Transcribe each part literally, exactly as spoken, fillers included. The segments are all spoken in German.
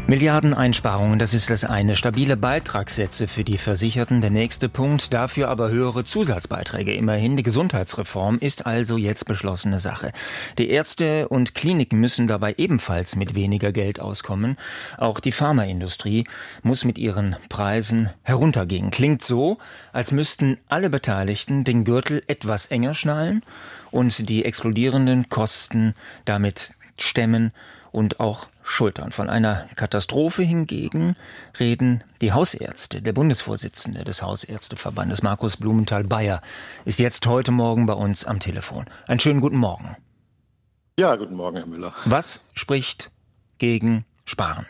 Milliardeneinsparungen, das ist das eine. Stabile Beitragssätze für die Versicherten, der nächste Punkt. Dafür aber höhere Zusatzbeiträge. Immerhin, die Gesundheitsreform ist also jetzt beschlossene Sache. Die Ärzte und Kliniken müssen dabei ebenfalls mit weniger Geld auskommen. Auch die Pharmaindustrie muss mit ihren Preisen heruntergehen. Klingt so, als müssten alle Beteiligten den Gürtel etwas enger schnallen und die explodierenden Kosten damit stemmen und auch schultern. Von einer Katastrophe hingegen reden die Hausärzte. Der Bundesvorsitzende des Hausärzteverbandes, Markus Blumenthal-Beyer, ist jetzt heute Morgen bei uns am Telefon. Einen schönen guten Morgen. Ja, guten Morgen, Herr Müller. Was spricht gegen Sparen?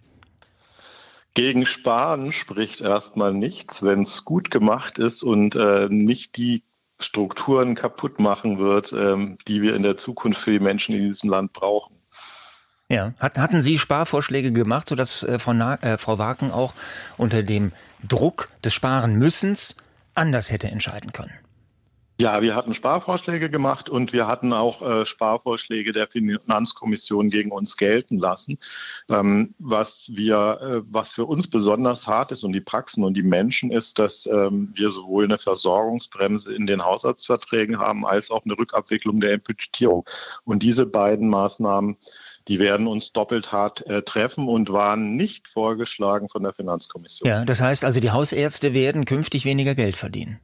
Gegen Sparen spricht erstmal nichts, wenn es gut gemacht ist und äh, nicht die Strukturen kaputt machen wird, ähm, die wir in der Zukunft für die Menschen in diesem Land brauchen. Ja, hatten Sie Sparvorschläge gemacht, sodass äh, Frau, Na- äh, Frau Waken auch unter dem Druck des Sparen-Müssens anders hätte entscheiden können? Ja, wir hatten Sparvorschläge gemacht und wir hatten auch äh, Sparvorschläge der Finanzkommission gegen uns gelten lassen. Ähm, was wir, äh, was für uns besonders hart ist und die Praxen und die Menschen ist, dass ähm, wir sowohl eine Versorgungsbremse in den Hausarztverträgen haben, als auch eine Rückabwicklung der Budgetierung. Und diese beiden Maßnahmen, die werden uns doppelt hart äh, treffen und waren nicht vorgeschlagen von der Finanzkommission. Ja, das heißt also, die Hausärzte werden künftig weniger Geld verdienen.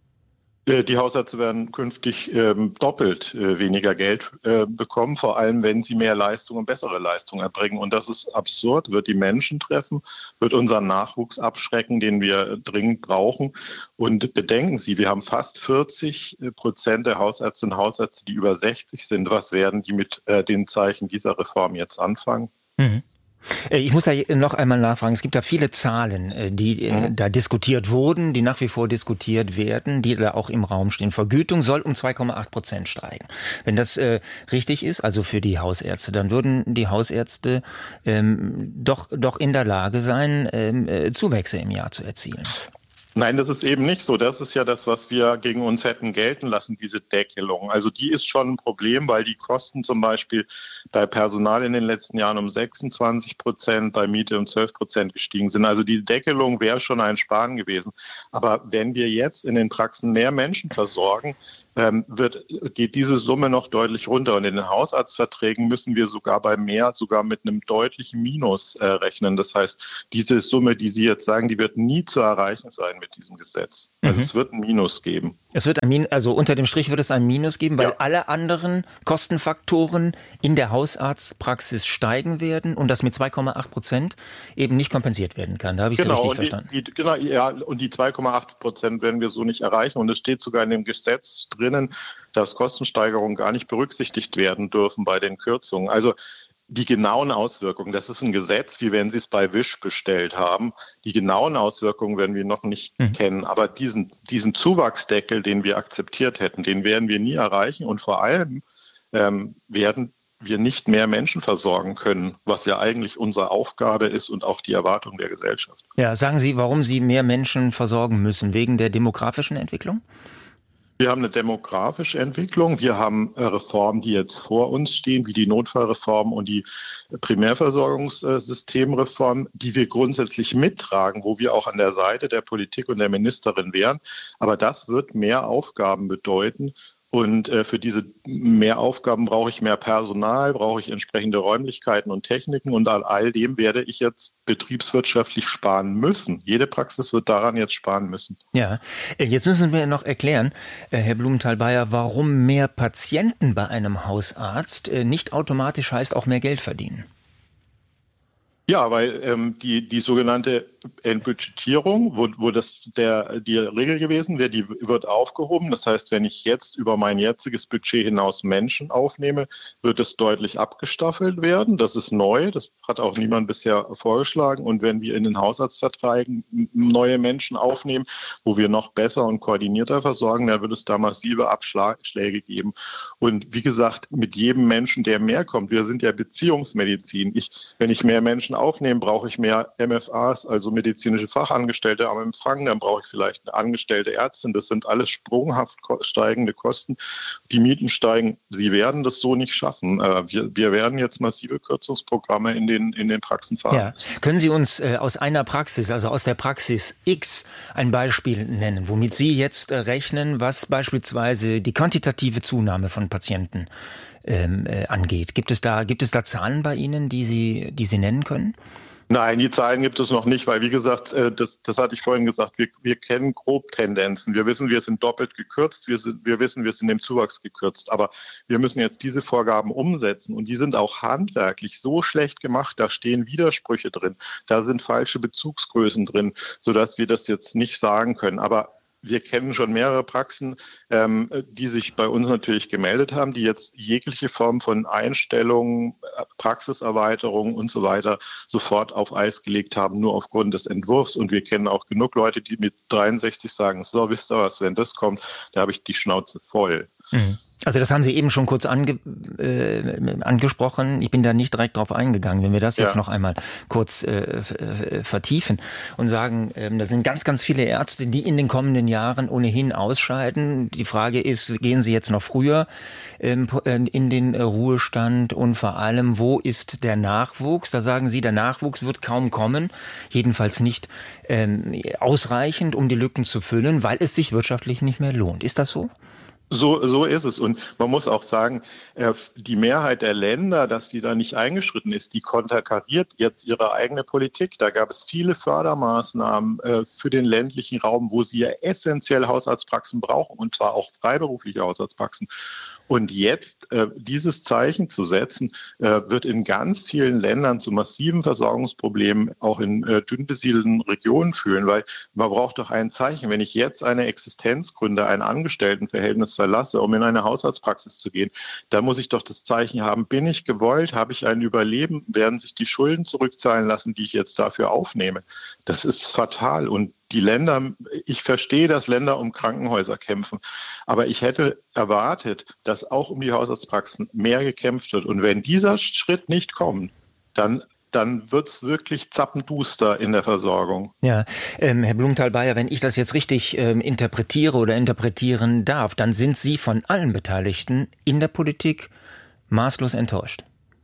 Die Hausärzte werden künftig ähm, doppelt äh, weniger Geld äh, bekommen, vor allem wenn sie mehr Leistung und bessere Leistung erbringen. Und das ist absurd, wird die Menschen treffen, wird unseren Nachwuchs abschrecken, den wir dringend brauchen. Und bedenken Sie, wir haben fast vierzig Prozent der Hausärztinnen und Hausärzte, die über sechzig sind. Was werden die mit äh, den Zeichen dieser Reform jetzt anfangen? Mhm. Ich muss da noch einmal nachfragen. Es gibt da viele Zahlen, die mhm. da diskutiert wurden, die nach wie vor diskutiert werden, die da auch im Raum stehen. Vergütung soll um zwei Komma acht Prozent steigen. Wenn das äh, richtig ist, also für die Hausärzte, dann würden die Hausärzte ähm, doch, doch in der Lage sein, ähm, Zuwächse im Jahr zu erzielen. Nein, das ist eben nicht so. Das ist ja das, was wir gegen uns hätten gelten lassen, diese Deckelung. Also die ist schon ein Problem, weil die Kosten zum Beispiel bei Personal in den letzten Jahren um sechsundzwanzig Prozent, bei Miete um zwölf Prozent gestiegen sind. Also die Deckelung wäre schon ein Sparen gewesen. Aber wenn wir jetzt in den Praxen mehr Menschen versorgen, ähm, wird, geht diese Summe noch deutlich runter. Und in den Hausarztverträgen müssen wir sogar bei mehr, sogar mit einem deutlichen Minus äh, rechnen. Das heißt, diese Summe, die Sie jetzt sagen, die wird nie zu erreichen sein mit diesem Gesetz. Also mhm. es wird ein Minus geben. Es wird ein Minus, also unter dem Strich wird es ein Minus geben, weil ja. alle anderen Kostenfaktoren in der Hausarztpraxis steigen werden und das mit zwei Komma acht Prozent eben nicht kompensiert werden kann. Da habe ich genau, Sie richtig und verstanden. Die, die, genau, ja, und die zwei Komma acht Prozent werden wir so nicht erreichen. Und es steht sogar in dem Gesetz drinnen, dass Kostensteigerungen gar nicht berücksichtigt werden dürfen bei den Kürzungen. Also die genauen Auswirkungen, das ist ein Gesetz, wie wenn Sie es bei Wish bestellt haben. Die genauen Auswirkungen werden wir noch nicht mhm. kennen. Aber diesen, diesen Zuwachsdeckel, den wir akzeptiert hätten, den werden wir nie erreichen. Und vor allem ähm, werden wir nicht mehr Menschen versorgen können, was ja eigentlich unsere Aufgabe ist und auch die Erwartung der Gesellschaft. Ja, sagen Sie, warum Sie mehr Menschen versorgen müssen? Wegen der demografischen Entwicklung? Wir haben eine demografische Entwicklung. Wir haben Reformen, die jetzt vor uns stehen, wie die Notfallreform und die Primärversorgungssystemreform, die wir grundsätzlich mittragen, wo wir auch an der Seite der Politik und der Ministerin wären. Aber das wird mehr Aufgaben bedeuten. Und äh, für diese mehr Aufgaben brauche ich mehr Personal, brauche ich entsprechende Räumlichkeiten und Techniken. Und an all dem werde ich jetzt betriebswirtschaftlich sparen müssen. Jede Praxis wird daran jetzt sparen müssen. Ja, jetzt müssen wir noch erklären, Herr Blumenthal-Beyer, warum mehr Patienten bei einem Hausarzt nicht automatisch heißt auch mehr Geld verdienen. Ja, weil ähm, die, die sogenannte Entbudgetierung, wo, wo das der, die Regel gewesen wäre, die wird aufgehoben. Das heißt, wenn ich jetzt über mein jetziges Budget hinaus Menschen aufnehme, wird es deutlich abgestaffelt werden. Das ist neu, das hat auch niemand bisher vorgeschlagen. Und wenn wir in den Hausarztverträgen neue Menschen aufnehmen, wo wir noch besser und koordinierter versorgen, dann wird es da massive Abschläge geben. Und wie gesagt, mit jedem Menschen, der mehr kommt, wir sind ja Beziehungsmedizin. Ich, wenn ich mehr Menschen aufnehmen, brauche ich mehr M F As, also medizinische Fachangestellte am Empfang, dann brauche ich vielleicht eine angestellte Ärztin. Das sind alles sprunghaft steigende Kosten. Die Mieten steigen. Sie werden das so nicht schaffen. Wir, wir werden jetzt massive Kürzungsprogramme in den, in den Praxen fahren. Ja. Können Sie uns äh, aus einer Praxis, also aus der Praxis X, ein Beispiel nennen, womit Sie jetzt äh, rechnen, was beispielsweise die quantitative Zunahme von Patienten ähm, äh, angeht? Gibt es da, gibt es da Zahlen bei Ihnen, die Sie, die Sie nennen können? Nein, die Zahlen gibt es noch nicht, weil wie gesagt, das, das hatte ich vorhin gesagt, wir, wir kennen grob Tendenzen. Wir wissen, wir sind doppelt gekürzt, wir, sind, wir wissen, wir sind im Zuwachs gekürzt. Aber wir müssen jetzt diese Vorgaben umsetzen und die sind auch handwerklich so schlecht gemacht, da stehen Widersprüche drin, da sind falsche Bezugsgrößen drin, sodass wir das jetzt nicht sagen können. Aber wir kennen schon mehrere Praxen, ähm, die sich bei uns natürlich gemeldet haben, die jetzt jegliche Form von Einstellungen, Praxiserweiterung und so weiter sofort auf Eis gelegt haben, nur aufgrund des Entwurfs. Und wir kennen auch genug Leute, die mit dreiundsechzig sagen, so, wisst ihr was, wenn das kommt, da habe ich die Schnauze voll. Mhm. Also das haben Sie eben schon kurz ange, äh, angesprochen. Ich bin da nicht direkt drauf eingegangen. Wenn wir das ja. jetzt noch einmal kurz äh, vertiefen und sagen, ähm, da sind ganz, ganz viele Ärzte, die in den kommenden Jahren ohnehin ausscheiden. Die Frage ist, gehen sie jetzt noch früher ähm, in den Ruhestand und vor allem, wo ist der Nachwuchs? Da sagen Sie, der Nachwuchs wird kaum kommen, jedenfalls nicht ähm, ausreichend, um die Lücken zu füllen, weil es sich wirtschaftlich nicht mehr lohnt. Ist das so? So, so ist es. Und man muss auch sagen, die Mehrheit der Länder, dass die da nicht eingeschritten ist, die konterkariert jetzt ihre eigene Politik. Da gab es viele Fördermaßnahmen für den ländlichen Raum, wo sie ja essentiell Hausarztpraxen brauchen, und zwar auch freiberufliche Hausarztpraxen. Und jetzt äh, dieses Zeichen zu setzen, äh, wird in ganz vielen Ländern zu massiven Versorgungsproblemen auch in äh, dünn besiedelten Regionen führen, weil man braucht doch ein Zeichen. Wenn ich jetzt eine Existenz gründe, ein Angestelltenverhältnis verlasse, um in eine Hausarztpraxis zu gehen, dann muss ich doch das Zeichen haben, bin ich gewollt, habe ich ein Überleben, werden sich die Schulden zurückzahlen lassen, die ich jetzt dafür aufnehme. Das ist fatal. Und die Länder, ich verstehe, dass Länder um Krankenhäuser kämpfen, aber ich hätte erwartet, dass auch um die Hausarztpraxen mehr gekämpft wird. Und wenn dieser Schritt nicht kommt, dann dann wird es wirklich zappenduster in der Versorgung. Ja, ähm, Herr Blumenthal-Bayer, wenn ich das jetzt richtig ähm, interpretiere oder interpretieren darf, dann sind Sie von allen Beteiligten in der Politik maßlos enttäuscht.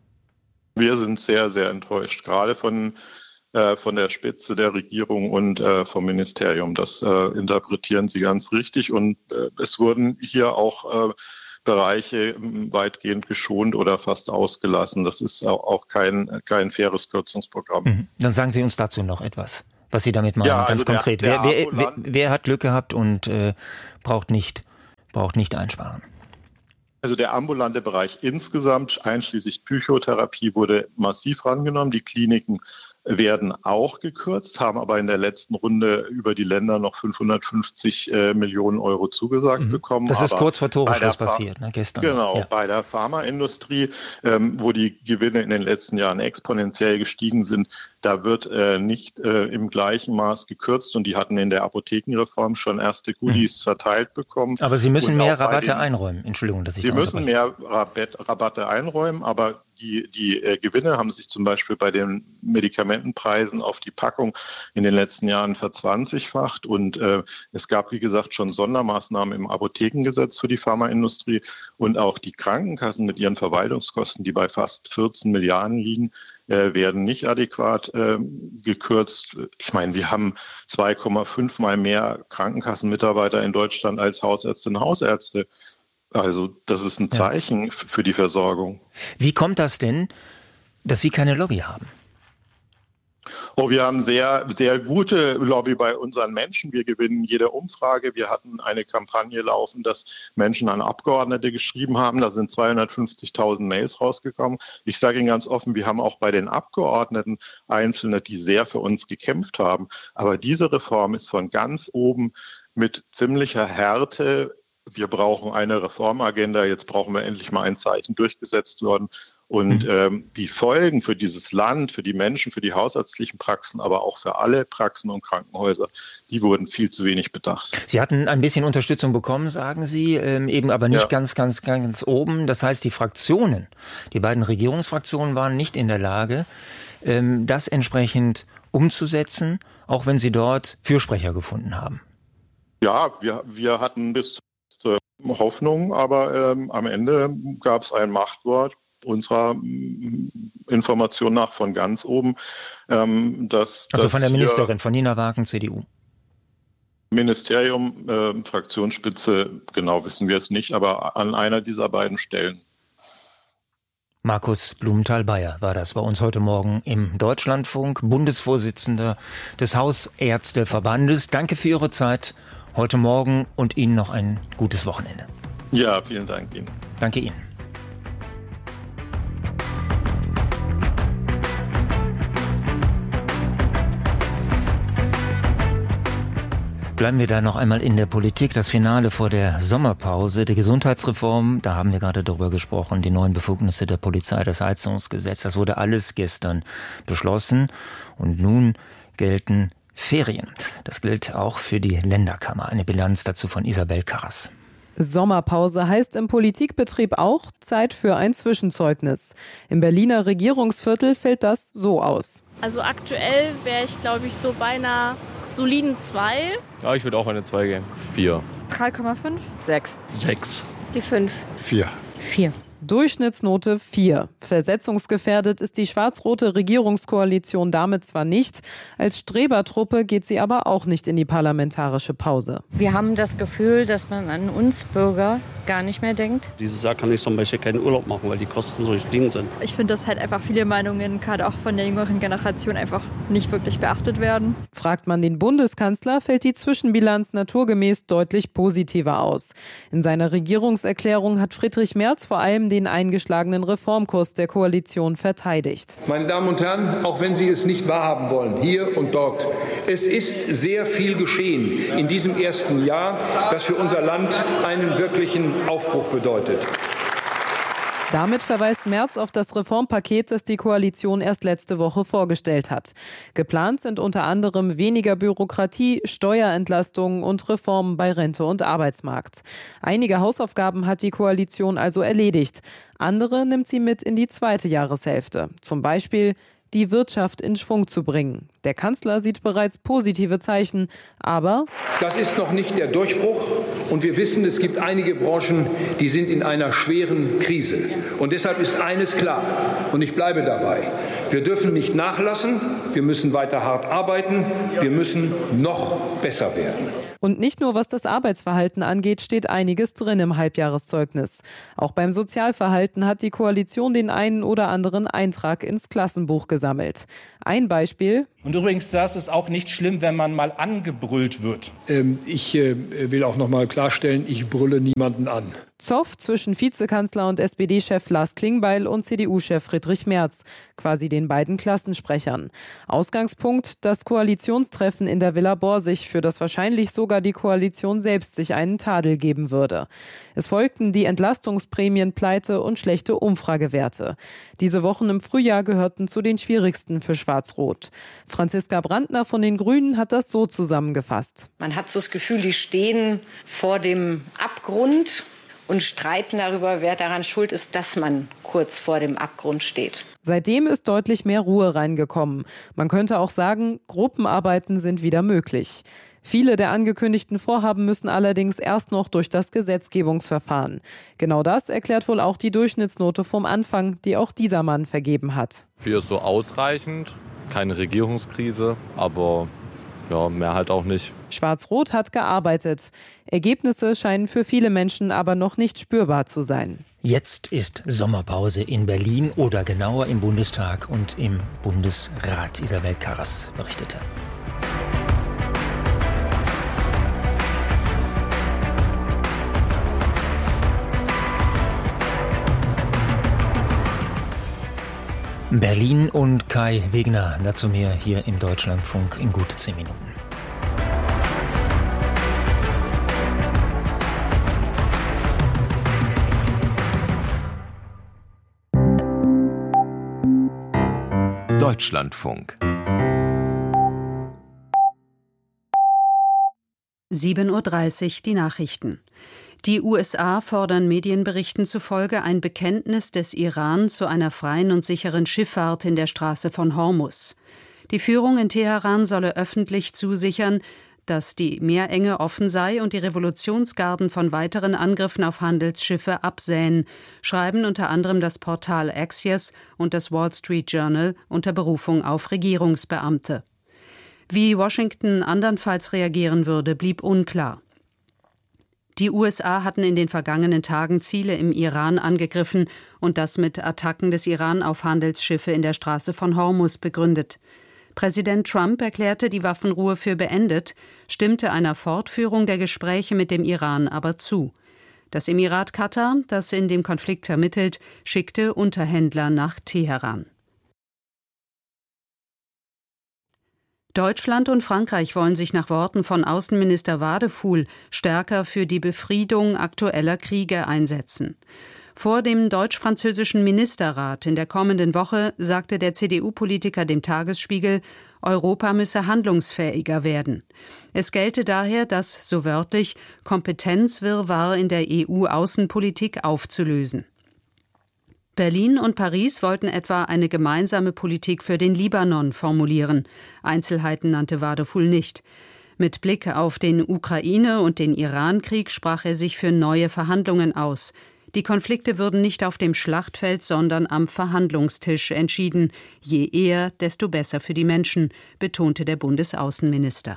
Wir sind sehr, sehr enttäuscht, gerade von von der Spitze der Regierung und äh, vom Ministerium. Das äh, interpretieren Sie ganz richtig. Und äh, es wurden hier auch äh, Bereiche weitgehend geschont oder fast ausgelassen. Das ist auch, auch kein, kein faires Kürzungsprogramm. Mhm. Dann sagen Sie uns dazu noch etwas, was Sie damit meinen, ja, ganz also konkret. Der, der wer, wer, wer, wer hat Glück gehabt und äh, braucht nicht, braucht nicht einsparen? Also der ambulante Bereich insgesamt, einschließlich Psychotherapie, wurde massiv rangenommen. Die Kliniken werden auch gekürzt, haben aber in der letzten Runde über die Länder noch fünfhundertfünfzig äh, Millionen Euro zugesagt mhm. bekommen. Das ist aber kurz vor Toreschluss passiert, ne, gestern. Genau, ja. bei der Pharmaindustrie, ähm, wo die Gewinne in den letzten Jahren exponentiell gestiegen sind, da wird äh, nicht äh, im gleichen Maß gekürzt, und die hatten in der Apothekenreform schon erste Goodies mhm. verteilt bekommen. Aber Sie müssen und mehr Rabatte den, einräumen. Entschuldigung, dass ich Sie da müssen mehr Rabatt, Rabatte einräumen, aber die, die äh, Gewinne haben sich zum Beispiel bei den Medikamentenpreisen auf die Packung in den letzten Jahren verzwanzigfacht, und äh, es gab, wie gesagt, schon Sondermaßnahmen im Apothekengesetz für die Pharmaindustrie, und auch die Krankenkassen mit ihren Verwaltungskosten, die bei fast vierzehn Milliarden liegen, äh, werden nicht adäquat äh, gekürzt. Ich meine, wir haben zwei Komma fünf Mal mehr Krankenkassenmitarbeiter in Deutschland als Hausärztinnen und Hausärzte. Also das ist ein Zeichen ja. für die Versorgung. Wie kommt das denn, dass Sie keine Lobby haben? Oh, wir haben sehr, sehr gute Lobby bei unseren Menschen. Wir gewinnen jede Umfrage. Wir hatten eine Kampagne laufen, dass Menschen an Abgeordnete geschrieben haben. Da sind zweihundertfünfzigtausend Mails rausgekommen. Ich sage Ihnen ganz offen, wir haben auch bei den Abgeordneten Einzelne, die sehr für uns gekämpft haben. Aber diese Reform ist von ganz oben mit ziemlicher Härte. Wir brauchen eine Reformagenda. Jetzt brauchen wir endlich mal ein Zeichen durchgesetzt worden. Und ähm, die Folgen für dieses Land, für die Menschen, für die hausärztlichen Praxen, aber auch für alle Praxen und Krankenhäuser, die wurden viel zu wenig bedacht. Sie hatten ein bisschen Unterstützung bekommen, sagen Sie, ähm, eben aber nicht ja. ganz, ganz, ganz oben. Das heißt, die Fraktionen, die beiden Regierungsfraktionen waren nicht in der Lage, ähm, das entsprechend umzusetzen, auch wenn Sie dort Fürsprecher gefunden haben? Ja, wir, wir hatten bis zur Hoffnung, aber ähm, am Ende gab es ein Machtwort unserer Information nach von ganz oben. Ähm, dass, also dass von der Ministerin, von Nina Wagen, C D U. Ministerium, äh, Fraktionsspitze, genau wissen wir es nicht, aber an einer dieser beiden Stellen. Markus Blumenthal-Bayer war das bei uns heute Morgen im Deutschlandfunk, Bundesvorsitzender des Hausärzteverbandes. Danke für Ihre Zeit heute Morgen und Ihnen noch ein gutes Wochenende. Ja, vielen Dank Ihnen. Danke Ihnen. Bleiben wir da noch einmal in der Politik. Das Finale vor der Sommerpause, die Gesundheitsreform, da haben wir gerade darüber gesprochen, die neuen Befugnisse der Polizei, das Heizungsgesetz, das wurde alles gestern beschlossen. Und nun gelten Ferien. Das gilt auch für die Länderkammer. Eine Bilanz dazu von Isabel Karras. Sommerpause heißt im Politikbetrieb auch Zeit für ein Zwischenzeugnis. Im Berliner Regierungsviertel fällt das so aus. Also aktuell wäre ich, glaube ich, so beinahe soliden zwei. Ja, ich würde auch eine zwei geben. Vier. drei Komma fünf. sechs. sechs. Die fünf. vier. vier. Durchschnittsnote vier. Versetzungsgefährdet ist die schwarz-rote Regierungskoalition damit zwar nicht, als Strebertruppe geht sie aber auch nicht in die parlamentarische Pause. Wir haben das Gefühl, dass man an uns Bürger gar nicht mehr denkt. Dieses Jahr kann ich zum Beispiel keinen Urlaub machen, weil die Kosten so gestiegen sind. Ich finde, dass halt einfach viele Meinungen, gerade auch von der jüngeren Generation, einfach nicht wirklich beachtet werden. Fragt man den Bundeskanzler, fällt die Zwischenbilanz naturgemäß deutlich positiver aus. In seiner Regierungserklärung hat Friedrich Merz vor allem den eingeschlagenen Reformkurs der Koalition verteidigt. Meine Damen und Herren, auch wenn Sie es nicht wahrhaben wollen, hier und dort, es ist sehr viel geschehen in diesem ersten Jahr, das für unser Land einen wirklichen Aufbruch bedeutet. Damit verweist Merz auf das Reformpaket, das die Koalition erst letzte Woche vorgestellt hat. Geplant sind unter anderem weniger Bürokratie, Steuerentlastungen und Reformen bei Rente und Arbeitsmarkt. Einige Hausaufgaben hat die Koalition also erledigt. Andere nimmt sie mit in die zweite Jahreshälfte. Zum Beispiel die Wirtschaft in Schwung zu bringen. Der Kanzler sieht bereits positive Zeichen, aber das ist noch nicht der Durchbruch und wir wissen, es gibt einige Branchen, die sind in einer schweren Krise. Und deshalb ist eines klar und ich bleibe dabei. Wir dürfen nicht nachlassen, wir müssen weiter hart arbeiten, wir müssen noch besser werden. Und nicht nur was das Arbeitsverhalten angeht, steht einiges drin im Halbjahreszeugnis. Auch beim Sozialverhalten hat die Koalition den einen oder anderen Eintrag ins Klassenbuch gesammelt. Ein Beispiel. Und übrigens, das ist auch nicht schlimm, wenn man mal angebrüllt wird. Ähm, ich äh, will auch noch mal klarstellen, ich brülle niemanden an. Zoff zwischen Vizekanzler und S P D-Chef Lars Klingbeil und C D U-Chef Friedrich Merz, quasi den beiden Klassensprechern. Ausgangspunkt, das Koalitionstreffen in der Villa Borsig, für das wahrscheinlich sogar die Koalition selbst sich einen Tadel geben würde. Es folgten die Entlastungsprämienpleite und schlechte Umfragewerte. Diese Wochen im Frühjahr gehörten zu den schwierigsten für Schwarz-Rot. Franziska Brandner von den Grünen hat das so zusammengefasst. Man hat so das Gefühl, die stehen vor dem Abgrund und streiten darüber, wer daran schuld ist, dass man kurz vor dem Abgrund steht. Seitdem ist deutlich mehr Ruhe reingekommen. Man könnte auch sagen, Gruppenarbeiten sind wieder möglich. Viele der angekündigten Vorhaben müssen allerdings erst noch durch das Gesetzgebungsverfahren. Genau das erklärt wohl auch die Durchschnittsnote vom Anfang, die auch dieser Mann vergeben hat. Vier ist so ausreichend, keine Regierungskrise, aber ja, mehr halt auch nicht. Schwarz-Rot hat gearbeitet. Ergebnisse scheinen für viele Menschen aber noch nicht spürbar zu sein. Jetzt ist Sommerpause in Berlin oder genauer im Bundestag und im Bundesrat. Isabel Karras berichtete. Berlin und Kai Wegner, dazu mehr hier im Deutschlandfunk in gut zehn Minuten. Deutschlandfunk. sieben Uhr dreißig, die Nachrichten. Die U S A fordern Medienberichten zufolge ein Bekenntnis des Iran zu einer freien und sicheren Schifffahrt in der Straße von Hormuz. Die Führung in Teheran solle öffentlich zusichern, dass die Meerenge offen sei und die Revolutionsgarden von weiteren Angriffen auf Handelsschiffe absähen, schreiben unter anderem das Portal Axios und das Wall Street Journal unter Berufung auf Regierungsbeamte. Wie Washington andernfalls reagieren würde, blieb unklar. Die U S A hatten in den vergangenen Tagen Ziele im Iran angegriffen und das mit Attacken des Iran auf Handelsschiffe in der Straße von Hormuz begründet. Präsident Trump erklärte die Waffenruhe für beendet, stimmte einer Fortführung der Gespräche mit dem Iran aber zu. Das Emirat Katar, das in dem Konflikt vermittelt, schickte Unterhändler nach Teheran. Deutschland und Frankreich wollen sich nach Worten von Außenminister Wadefuhl stärker für die Befriedung aktueller Kriege einsetzen. Vor dem deutsch-französischen Ministerrat in der kommenden Woche sagte der C D U-Politiker dem Tagesspiegel, Europa müsse handlungsfähiger werden. Es gelte daher, das, so wörtlich, Kompetenzwirrwarr in der E U-Außenpolitik aufzulösen. Berlin und Paris wollten etwa eine gemeinsame Politik für den Libanon formulieren. Einzelheiten nannte Wadefuhl nicht. Mit Blick auf den Ukraine- und den Iran-Krieg sprach er sich für neue Verhandlungen aus. Die Konflikte würden nicht auf dem Schlachtfeld, sondern am Verhandlungstisch entschieden. Je eher, desto besser für die Menschen, betonte der Bundesaußenminister.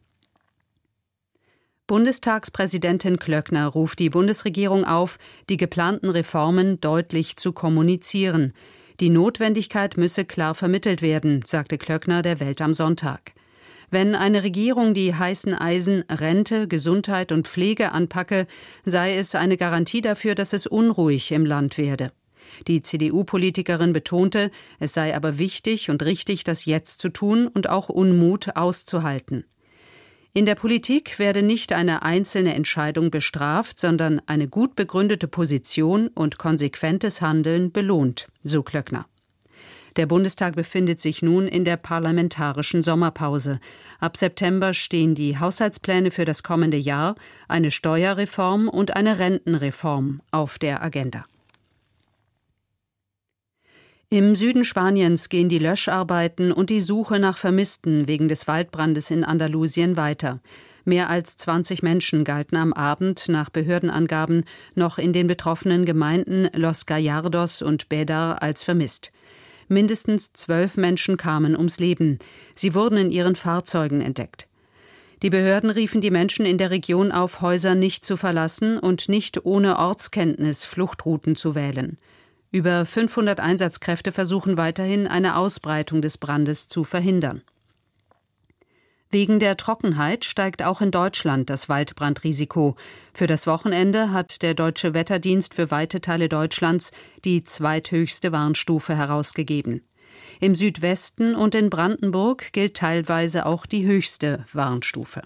Bundestagspräsidentin Klöckner ruft die Bundesregierung auf, die geplanten Reformen deutlich zu kommunizieren. Die Notwendigkeit müsse klar vermittelt werden, sagte Klöckner der Welt am Sonntag. Wenn eine Regierung die heißen Eisen Rente, Gesundheit und Pflege anpacke, sei es eine Garantie dafür, dass es unruhig im Land werde. Die C D U-Politikerin betonte, es sei aber wichtig und richtig, das jetzt zu tun und auch Unmut auszuhalten. In der Politik werde nicht eine einzelne Entscheidung bestraft, sondern eine gut begründete Position und konsequentes Handeln belohnt, so Klöckner. Der Bundestag befindet sich nun in der parlamentarischen Sommerpause. Ab September stehen die Haushaltspläne für das kommende Jahr, eine Steuerreform und eine Rentenreform auf der Agenda. Im Süden Spaniens gehen die Löscharbeiten und die Suche nach Vermissten wegen des Waldbrandes in Andalusien weiter. Mehr als zwanzig Menschen galten am Abend nach Behördenangaben noch in den betroffenen Gemeinden Los Gallardos und Bédar als vermisst. Mindestens zwölf Menschen kamen ums Leben. Sie wurden in ihren Fahrzeugen entdeckt. Die Behörden riefen die Menschen in der Region auf, Häuser nicht zu verlassen und nicht ohne Ortskenntnis Fluchtrouten zu wählen. Über fünfhundert Einsatzkräfte versuchen weiterhin, eine Ausbreitung des Brandes zu verhindern. Wegen der Trockenheit steigt auch in Deutschland das Waldbrandrisiko. Für das Wochenende hat der Deutsche Wetterdienst für weite Teile Deutschlands die zweithöchste Warnstufe herausgegeben. Im Südwesten und in Brandenburg gilt teilweise auch die höchste Warnstufe.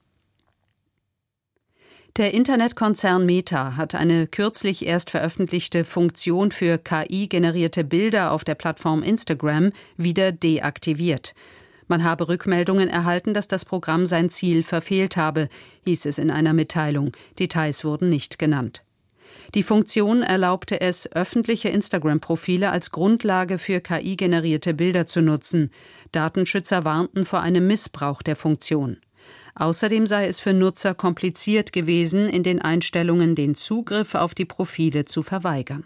Der Internetkonzern Meta hat eine kürzlich erst veröffentlichte Funktion für K I-generierte Bilder auf der Plattform Instagram wieder deaktiviert. Man habe Rückmeldungen erhalten, dass das Programm sein Ziel verfehlt habe, hieß es in einer Mitteilung. Details wurden nicht genannt. Die Funktion erlaubte es, öffentliche Instagram-Profile als Grundlage für K I-generierte Bilder zu nutzen. Datenschützer warnten vor einem Missbrauch der Funktion. Außerdem sei es für Nutzer kompliziert gewesen, in den Einstellungen den Zugriff auf die Profile zu verweigern.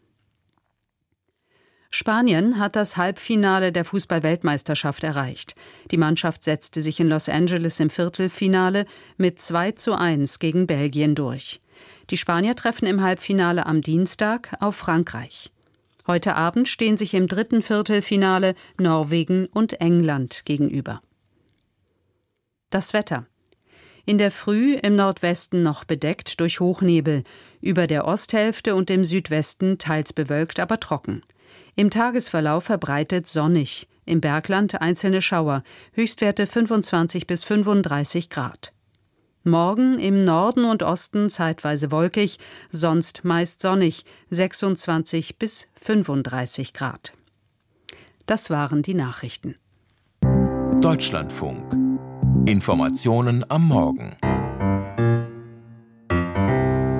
Spanien hat das Halbfinale der Fußball-Weltmeisterschaft erreicht. Die Mannschaft setzte sich in Los Angeles im Viertelfinale mit zwei zu eins gegen Belgien durch. Die Spanier treffen im Halbfinale am Dienstag auf Frankreich. Heute Abend stehen sich im dritten Viertelfinale Norwegen und England gegenüber. Das Wetter. In der Früh im Nordwesten noch bedeckt durch Hochnebel, über der Osthälfte und im Südwesten teils bewölkt, aber trocken. Im Tagesverlauf verbreitet sonnig, im Bergland einzelne Schauer, Höchstwerte fünfundzwanzig bis fünfunddreißig Grad. Morgen im Norden und Osten zeitweise wolkig, sonst meist sonnig, sechsundzwanzig bis fünfunddreißig Grad. Das waren die Nachrichten. Deutschlandfunk. Informationen am Morgen.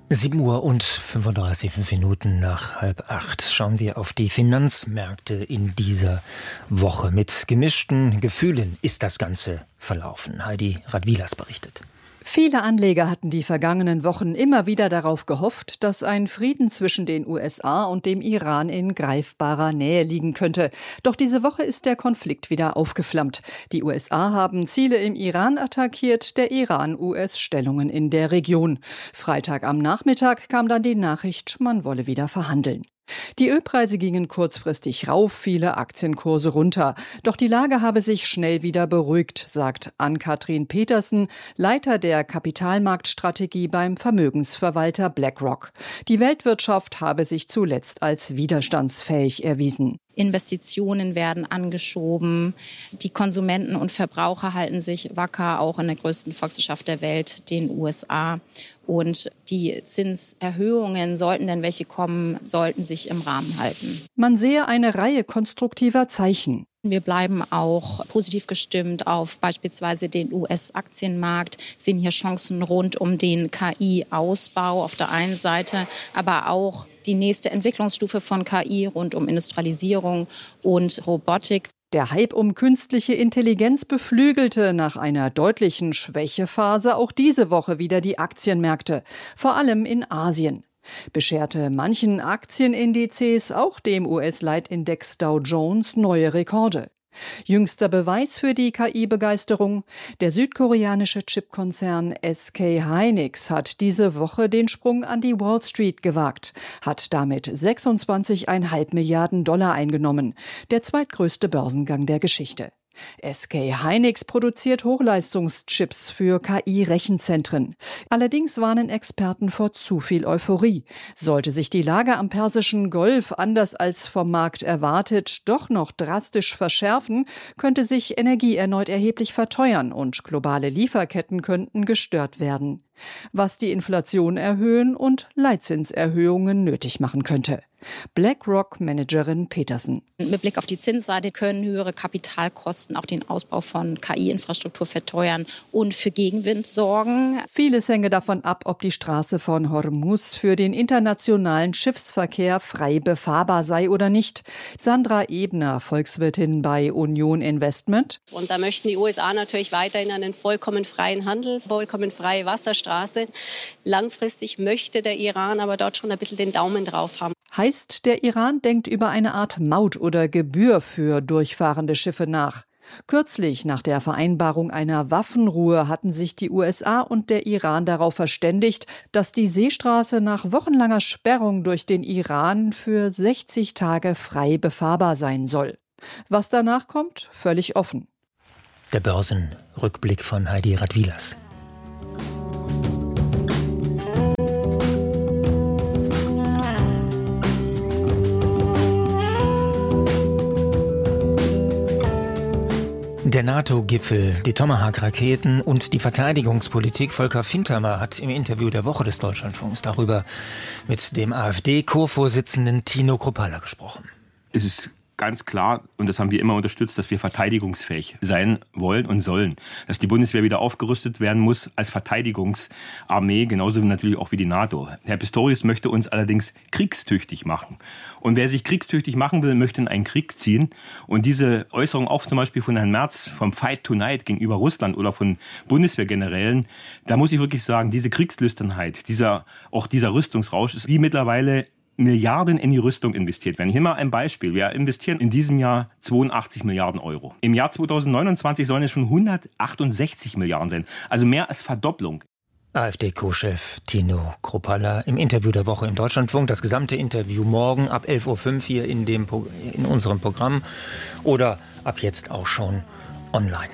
sieben Uhr und fünfunddreißig, fünf Minuten nach halb acht. Schauen wir auf die Finanzmärkte in dieser Woche. Mit gemischten Gefühlen ist das Ganze verlaufen. Heidi Radwilas berichtet. Viele Anleger hatten die vergangenen Wochen immer wieder darauf gehofft, dass ein Frieden zwischen den U S A und dem Iran in greifbarer Nähe liegen könnte. Doch diese Woche ist der Konflikt wieder aufgeflammt. Die U S A haben Ziele im Iran attackiert, der Iran U S-Stellungen in der Region. Freitag am Nachmittag kam dann die Nachricht, man wolle wieder verhandeln. Die Ölpreise gingen kurzfristig rauf, viele Aktienkurse runter. Doch die Lage habe sich schnell wieder beruhigt, sagt Ann-Kathrin Petersen, Leiter der Kapitalmarktstrategie beim Vermögensverwalter BlackRock. Die Weltwirtschaft habe sich zuletzt als widerstandsfähig erwiesen. Investitionen werden angeschoben, die Konsumenten und Verbraucher halten sich wacker, auch in der größten Volkswirtschaft der Welt, den U S A. Und die Zinserhöhungen, sollten denn welche kommen, sollten sich im Rahmen halten. Man sehe eine Reihe konstruktiver Zeichen. Wir bleiben auch positiv gestimmt auf beispielsweise den U S-Aktienmarkt, sehen hier Chancen rund um den K I-Ausbau auf der einen Seite, aber auch die nächste Entwicklungsstufe von K I rund um Industrialisierung und Robotik. Der Hype um künstliche Intelligenz beflügelte nach einer deutlichen Schwächephase auch diese Woche wieder die Aktienmärkte, vor allem in Asien. Bescherte manchen Aktienindizes, auch dem U S-Leitindex Dow Jones, neue Rekorde. Jüngster Beweis für die K I-Begeisterung: Der südkoreanische Chipkonzern S K Hynix hat diese Woche den Sprung an die Wall Street gewagt, hat damit sechsundzwanzig Komma fünf Milliarden Dollar eingenommen, der zweitgrößte Börsengang der Geschichte. S K Hynix produziert Hochleistungschips für K I-Rechenzentren. Allerdings warnen Experten vor zu viel Euphorie. Sollte sich die Lage am Persischen Golf, anders als vom Markt erwartet, doch noch drastisch verschärfen, könnte sich Energie erneut erheblich verteuern und globale Lieferketten könnten gestört werden, was die Inflation erhöhen und Leitzinserhöhungen nötig machen könnte. BlackRock-Managerin Petersen. Mit Blick auf die Zinsseite können höhere Kapitalkosten auch den Ausbau von K I-Infrastruktur verteuern und für Gegenwind sorgen. Vieles hänge davon ab, ob die Straße von Hormuz für den internationalen Schiffsverkehr frei befahrbar sei oder nicht. Sandra Ebner, Volkswirtin bei Union Investment. Und da möchten die U S A natürlich weiterhin einen vollkommen freien Handel, vollkommen freie Wasserstraße. Langfristig möchte der Iran aber dort schon ein bisschen den Daumen drauf haben. Heißt, der Iran denkt über eine Art Maut oder Gebühr für durchfahrende Schiffe nach. Kürzlich, nach der Vereinbarung einer Waffenruhe, hatten sich die U S A und der Iran darauf verständigt, dass die Seestraße nach wochenlanger Sperrung durch den Iran für sechzig Tage frei befahrbar sein soll. Was danach kommt, völlig offen. Der Börsenrückblick von Heidi Radwilas. Der NATO-Gipfel, die Tomahawk-Raketen und die Verteidigungspolitik. Volker Fintermer hat im Interview der Woche des Deutschlandfunks darüber mit dem AfD-Co-Vorsitzenden Tino Kruppalla gesprochen. Es ist ganz klar, und das haben wir immer unterstützt, dass wir verteidigungsfähig sein wollen und sollen. Dass die Bundeswehr wieder aufgerüstet werden muss als Verteidigungsarmee, genauso natürlich auch wie die NATO. Herr Pistorius möchte uns allerdings kriegstüchtig machen. Und wer sich kriegstüchtig machen will, möchte in einen Krieg ziehen. Und diese Äußerung auch zum Beispiel von Herrn Merz vom Fight Tonight gegenüber Russland oder von Bundeswehrgenerälen, da muss ich wirklich sagen, diese Kriegslüsternheit, dieser, auch dieser Rüstungsrausch ist wie mittlerweile Milliarden in die Rüstung investiert werden. Hier mal ein Beispiel. Wir investieren in diesem Jahr zweiundachtzig Milliarden Euro. Im Jahr zweitausendneunundzwanzig sollen es schon hundertachtundsechzig Milliarden sein. Also mehr als Verdopplung. AfD-Co-Chef Tino Kruppalla im Interview der Woche im Deutschlandfunk. Das gesamte Interview morgen ab elf Uhr fünf hier in, dem, in unserem Programm oder ab jetzt auch schon online.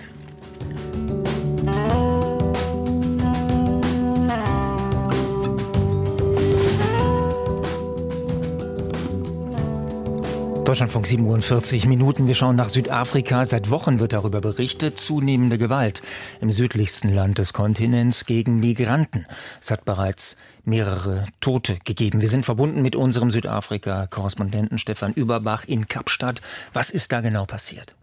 Deutschlandfunk siebenundvierzig Minuten. Wir schauen nach Südafrika. Seit Wochen wird darüber berichtet. Zunehmende Gewalt im südlichsten Land des Kontinents gegen Migranten. Es hat bereits mehrere Tote gegeben. Wir sind verbunden mit unserem Südafrika-Korrespondenten Stefan Überbach in Kapstadt. Was ist da genau passiert?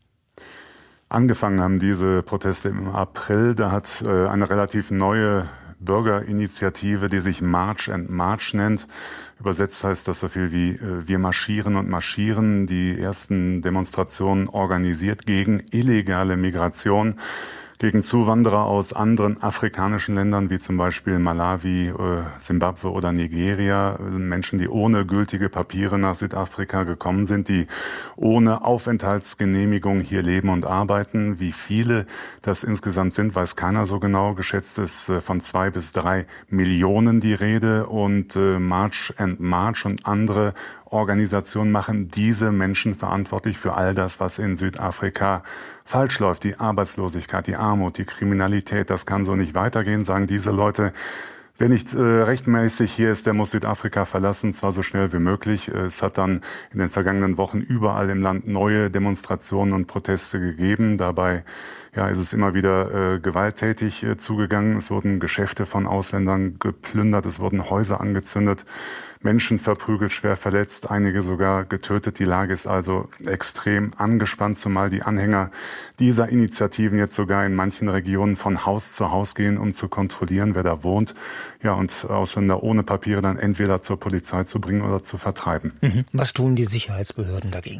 Angefangen haben diese Proteste im April. Da hat äh, eine relativ neue Bürgerinitiative, die sich March and March nennt. Übersetzt heißt das so viel wie äh, wir marschieren und marschieren. Die ersten Demonstrationen organisiert gegen illegale Migration, gegen Zuwanderer aus anderen afrikanischen Ländern, wie zum Beispiel Malawi, Simbabwe oder Nigeria. Menschen, die ohne gültige Papiere nach Südafrika gekommen sind, die ohne Aufenthaltsgenehmigung hier leben und arbeiten. Wie viele das insgesamt sind, weiß keiner so genau. Geschätzt ist von zwei bis drei Millionen die Rede. Und March and March und andere Organisationen machen diese Menschen verantwortlich für all das, was in Südafrika falsch läuft. Die Arbeitslosigkeit, die Armut, die Kriminalität, das kann so nicht weitergehen, sagen diese Leute. Wer nicht äh, rechtmäßig hier ist, der muss Südafrika verlassen, zwar so schnell wie möglich. Es hat dann in den vergangenen Wochen überall im Land neue Demonstrationen und Proteste gegeben. Dabei ja, ist es immer wieder äh, gewalttätig äh, zugegangen. Es wurden Geschäfte von Ausländern geplündert, es wurden Häuser angezündet, Menschen verprügelt, schwer verletzt, einige sogar getötet. Die Lage ist also extrem angespannt, zumal die Anhänger dieser Initiativen jetzt sogar in manchen Regionen von Haus zu Haus gehen, um zu kontrollieren, wer da wohnt. Ja, und Ausländer ohne Papiere dann entweder zur Polizei zu bringen oder zu vertreiben. Mhm. Was tun die Sicherheitsbehörden dagegen?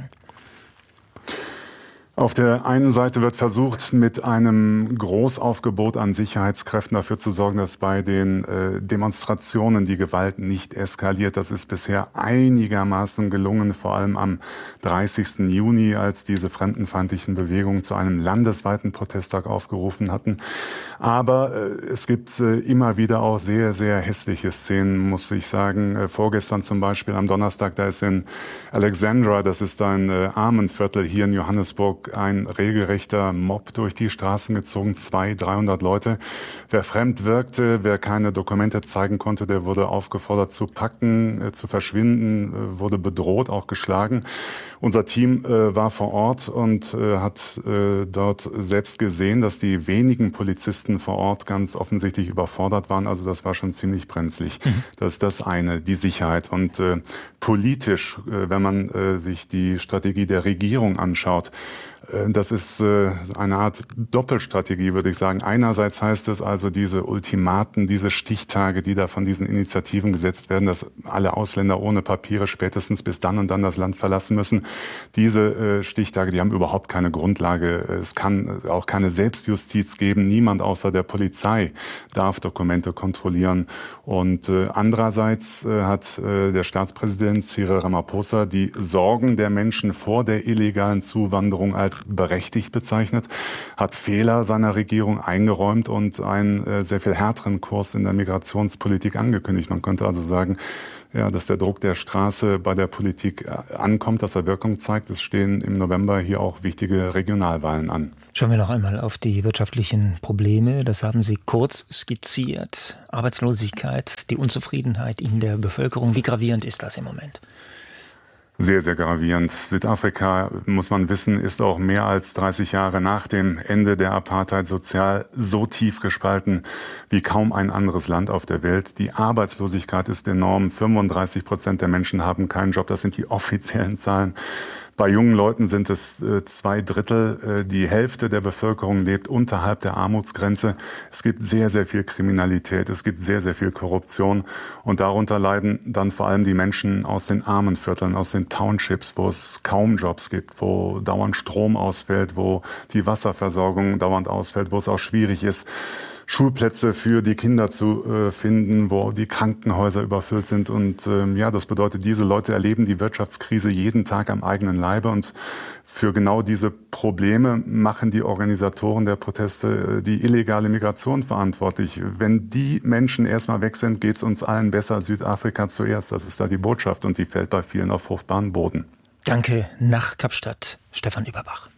Auf der einen Seite wird versucht, mit einem Großaufgebot an Sicherheitskräften dafür zu sorgen, dass bei den äh, Demonstrationen die Gewalt nicht eskaliert. Das ist bisher einigermaßen gelungen, vor allem am dreißigsten Juni, als diese fremdenfeindlichen Bewegungen zu einem landesweiten Protesttag aufgerufen hatten. Aber äh, es gibt äh, immer wieder auch sehr, sehr hässliche Szenen, muss ich sagen. Äh, vorgestern zum Beispiel am Donnerstag, da ist in Alexandra, das ist ein äh, Armenviertel hier in Johannesburg, ein regelrechter Mob durch die Straßen gezogen, zweihundert, dreihundert Leute. Wer fremd wirkte, wer keine Dokumente zeigen konnte, der wurde aufgefordert zu packen, äh, zu verschwinden, äh, wurde bedroht, auch geschlagen. Unser Team äh, war vor Ort und äh, hat äh, dort selbst gesehen, dass die wenigen Polizisten vor Ort ganz offensichtlich überfordert waren. Also das war schon ziemlich brenzlig. Mhm. Das ist das eine, die Sicherheit. Und äh, politisch, äh, wenn man äh, sich die Strategie der Regierung anschaut, das ist eine Art Doppelstrategie, würde ich sagen. Einerseits heißt es also, diese Ultimaten, diese Stichtage, die da von diesen Initiativen gesetzt werden, dass alle Ausländer ohne Papiere spätestens bis dann und dann das Land verlassen müssen. Diese Stichtage, die haben überhaupt keine Grundlage. Es kann auch keine Selbstjustiz geben. Niemand außer der Polizei darf Dokumente kontrollieren. Und andererseits hat der Staatspräsident Cyril Ramaphosa die Sorgen der Menschen vor der illegalen Zuwanderung als berechtigt bezeichnet, hat Fehler seiner Regierung eingeräumt und einen äh, sehr viel härteren Kurs in der Migrationspolitik angekündigt. Man könnte also sagen, ja, dass der Druck der Straße bei der Politik äh, ankommt, dass er Wirkung zeigt. Es stehen im November hier auch wichtige Regionalwahlen an. Schauen wir noch einmal auf die wirtschaftlichen Probleme. Das haben Sie kurz skizziert. Arbeitslosigkeit, die Unzufriedenheit in der Bevölkerung. Wie gravierend ist das im Moment? Sehr, sehr gravierend. Südafrika, muss man wissen, ist auch mehr als dreißig Jahre nach dem Ende der Apartheid sozial so tief gespalten wie kaum ein anderes Land auf der Welt. Die Arbeitslosigkeit ist enorm. fünfunddreißig Prozent der Menschen haben keinen Job. Das sind die offiziellen Zahlen. Bei jungen Leuten sind es äh, zwei Drittel. Äh, die Hälfte der Bevölkerung lebt unterhalb der Armutsgrenze. Es gibt sehr, sehr viel Kriminalität. Es gibt sehr, sehr viel Korruption. Und darunter leiden dann vor allem die Menschen aus den Armenvierteln, aus den Townships, wo es kaum Jobs gibt, wo dauernd Strom ausfällt, wo die Wasserversorgung dauernd ausfällt, wo es auch schwierig ist, Schulplätze für die Kinder zu äh, finden, wo die Krankenhäuser überfüllt sind. Und ähm, ja, das bedeutet, diese Leute erleben die Wirtschaftskrise jeden Tag am eigenen Leibe. Und für genau diese Probleme machen die Organisatoren der Proteste äh, die illegale Migration verantwortlich. Wenn die Menschen erstmal weg sind, geht es uns allen besser. Südafrika zuerst, das ist da die Botschaft. Und die fällt bei vielen auf fruchtbaren Boden. Danke nach Kapstadt, Stefan Überbach.